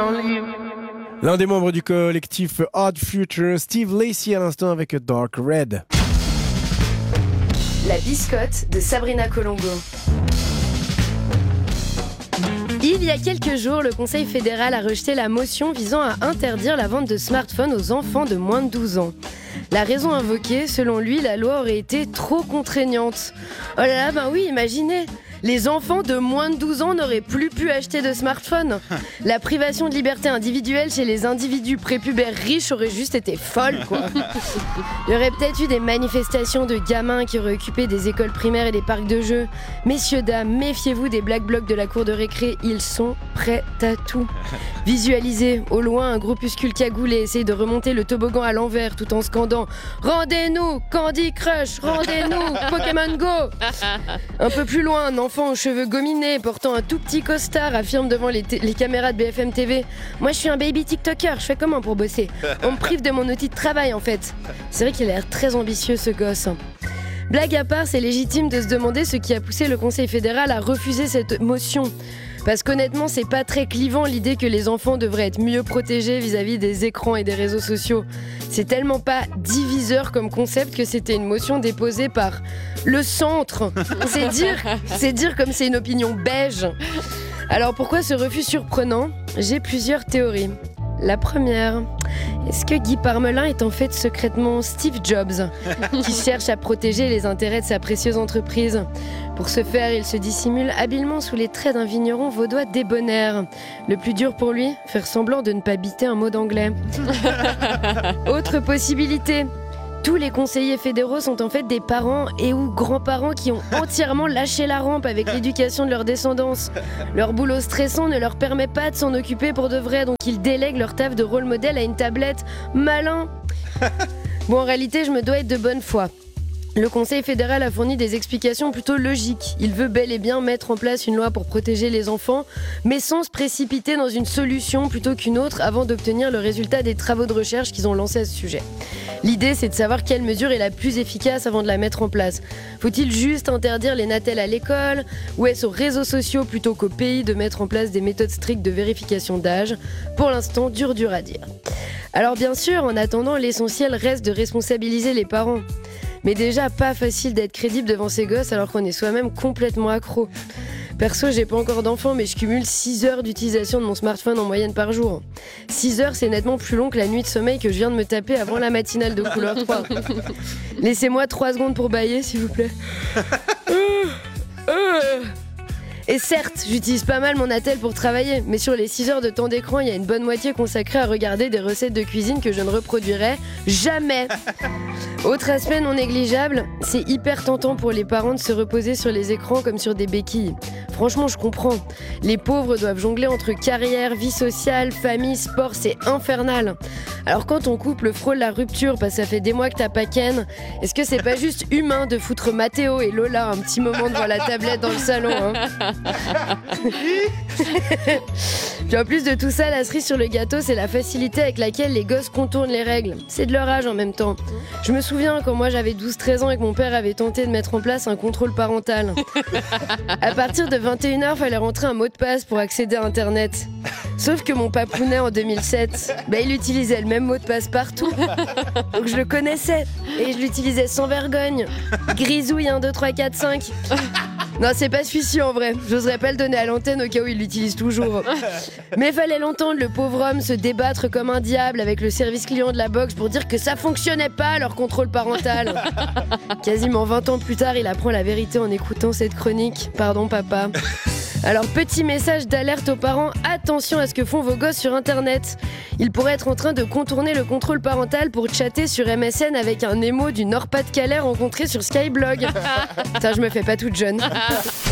L'un des membres du collectif Odd Future, Steve Lacy à l'instant avec Dark Red. La biscotte de Sabrina Colongo. Il y a quelques jours, le Conseil fédéral a rejeté la motion visant à interdire la vente de smartphones aux enfants de moins de 12 ans. La raison invoquée, selon lui, la loi aurait été trop contraignante. Oh là là, ben oui, imaginez, les enfants de moins de 12 ans n'auraient plus pu acheter de smartphone. La privation de liberté individuelle chez les individus prépubères riches aurait juste été folle, quoi. Il y aurait peut-être eu des manifestations de gamins qui auraient occupé des écoles primaires et des parcs de jeux. Messieurs, dames, méfiez-vous des black blocs de la cour de récré, ils sont prêts à tout. Visualisez, au loin, un groupuscule cagoulé essaye de remonter le toboggan à l'envers tout en scandant « Rendez-nous Candy Crush, rendez-nous Pokémon Go !» Un peu plus loin, un enfant aux cheveux gominés portant un tout petit costard affirme devant les caméras de BFM TV « Moi je suis un baby TikToker, je fais comment pour bosser ? On me prive de mon outil de travail en fait. » C'est vrai qu'il a l'air très ambitieux ce gosse. Blague à part, c'est légitime de se demander ce qui a poussé le Conseil fédéral à refuser cette motion. Parce qu'honnêtement, c'est pas très clivant l'idée que les enfants devraient être mieux protégés vis-à-vis des écrans et des réseaux sociaux. C'est tellement pas diviseur comme concept que c'était une motion déposée par le centre. C'est dire comme c'est une opinion beige. Alors pourquoi ce refus surprenant ? J'ai plusieurs théories. La première, est-ce que Guy Parmelin est en fait secrètement Steve Jobs, qui cherche à protéger les intérêts de sa précieuse entreprise ? Pour ce faire, il se dissimule habilement sous les traits d'un vigneron vaudois débonnaire. Le plus dur pour lui, faire semblant de ne pas biter un mot d'anglais. Autre possibilité, tous les conseillers fédéraux sont en fait des parents et ou grands-parents qui ont entièrement lâché la rampe avec l'éducation de leur descendance. Leur boulot stressant ne leur permet pas de s'en occuper pour de vrai, donc ils délèguent leur taf de rôle modèle à une tablette. Malin. Bon, en réalité, je me dois être de bonne foi. Le Conseil fédéral a fourni des explications plutôt logiques. Il veut bel et bien mettre en place une loi pour protéger les enfants, mais sans se précipiter dans une solution plutôt qu'une autre avant d'obtenir le résultat des travaux de recherche qu'ils ont lancés à ce sujet. L'idée, c'est de savoir quelle mesure est la plus efficace avant de la mettre en place. Faut-il juste interdire les natels à l'école ? Ou est-ce aux réseaux sociaux plutôt qu'au pays de mettre en place des méthodes strictes de vérification d'âge ? Pour l'instant, dur à dire. Alors bien sûr, en attendant, l'essentiel reste de responsabiliser les parents. Mais déjà, pas facile d'être crédible devant ces gosses alors qu'on est soi-même complètement accro. Perso, j'ai pas encore d'enfant, mais je cumule 6 heures d'utilisation de mon smartphone en moyenne par jour. 6 heures, c'est nettement plus long que la nuit de sommeil que je viens de me taper avant la matinale de couleur 3. Laissez-moi 3 secondes pour bâiller, s'il vous plaît. Et certes, j'utilise pas mal mon attel pour travailler, mais sur les 6 heures de temps d'écran, il y a une bonne moitié consacrée à regarder des recettes de cuisine que je ne reproduirai jamais. Autre aspect non négligeable, c'est hyper tentant pour les parents de se reposer sur les écrans comme sur des béquilles. Franchement, je comprends. Les pauvres doivent jongler entre carrière, vie sociale, famille, sport, c'est infernal. Alors quand ton couple frôle la rupture parce que ça fait des mois que t'as pas ken, est-ce que c'est pas juste humain de foutre Mathéo et Lola un petit moment devant la tablette dans le salon, hein? Puis en plus de tout ça, la cerise sur le gâteau, c'est la facilité avec laquelle les gosses contournent les règles. C'est de leur âge en même temps. Je me souviens quand moi j'avais 12-13 ans et que mon père avait tenté de mettre en place un contrôle parental. À partir de 21h, fallait rentrer un mot de passe pour accéder à Internet. Sauf que mon papounet en 2007, il utilisait le même mot de passe partout. Donc je le connaissais et je l'utilisais sans vergogne. Grisouille 1, 2, 3, 4, 5. Non, c'est pas celui-ci en vrai. J'oserais pas le donner à l'antenne au cas où il l'utilise toujours. Mais fallait l'entendre, le pauvre homme, se débattre comme un diable avec le service client de la box pour dire que ça fonctionnait pas, leur contrôle parental. Quasiment 20 ans plus tard, il apprend la vérité en écoutant cette chronique. Pardon, papa. Alors, petit message d'alerte aux parents, attention à ce que font vos gosses sur Internet. Ils pourraient être en train de contourner le contrôle parental pour chatter sur MSN avec un émo du Nord-Pas-de-Calais rencontré sur Skyblog. Putain, je me fais pas toute jeune.